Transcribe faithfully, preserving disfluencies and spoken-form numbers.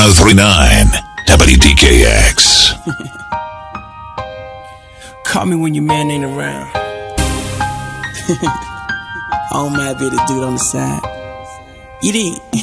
three nine W D K X. Call me when your man ain't around. I don't mind being the dude on the side. You did.